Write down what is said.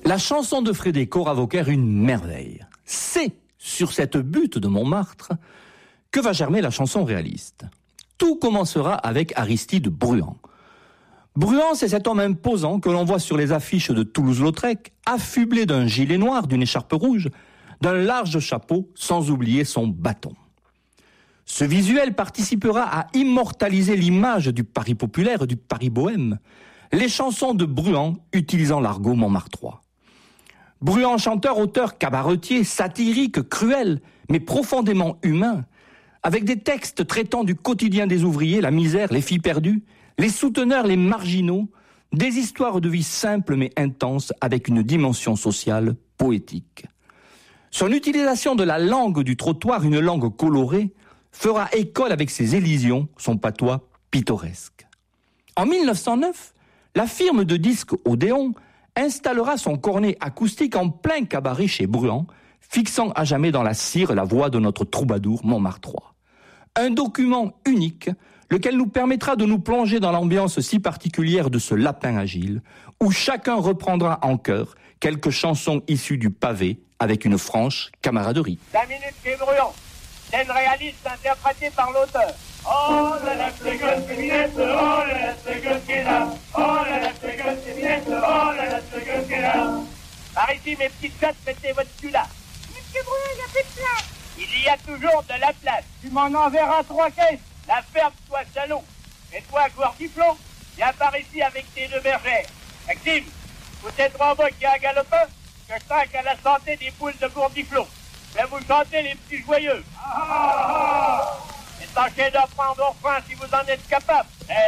La chanson de Frédé Coravauquer, une merveille. C'est sur cette butte de Montmartre que va germer la chanson réaliste. Tout commencera avec Aristide Bruant. Bruant, c'est cet homme imposant que l'on voit sur les affiches de Toulouse-Lautrec, affublé d'un gilet noir, d'une écharpe rouge, d'un large chapeau, sans oublier son bâton. Ce visuel participera à immortaliser l'image du Paris populaire, du Paris bohème, les chansons de Bruant utilisant l'argot montmartrois. Bruant, chanteur, auteur, cabaretier, satirique, cruel, mais profondément humain, avec des textes traitant du quotidien des ouvriers, la misère, les filles perdues, les souteneurs, les marginaux, des histoires de vie simples mais intenses avec une dimension sociale poétique. Son utilisation de la langue du trottoir, une langue colorée, fera école avec ses élisions, son patois pittoresque. En 1909, la firme de disques Odéon installera son cornet acoustique en plein cabaret chez Bruant, fixant à jamais dans la cire la voix de notre troubadour montmartrois. Un document unique, lequel nous permettra de nous plonger dans l'ambiance si particulière de ce lapin agile, où chacun reprendra en chœur quelques chansons issues du pavé avec une franche camaraderie. 5 minutes chez Bruant, scène réaliste interprétée par l'auteur. Oh là là, c'est gueule, c'est minette, oh là là, c'est gueule qui est là, oh là là, c'est gueule, c'est minette, oh là là, c'est gueule qui est là. Par ici, mes petites chattes, mettez votre cul là. Monsieur Bruant, il n'y a plus de place. Il y a toujours de la place. Tu m'en enverras 3 caisses. La ferme, toi, salon. Et toi, Gourdiflon, viens par ici avec tes 2 bergères. Maxime, vous êtes 3 bois qui a un galopin, que je trinque à la santé des poules de Gourdiflon. Je vais vous chanter les petits joyeux. Et tâchez d'apprendre au refrain si vous en êtes capable.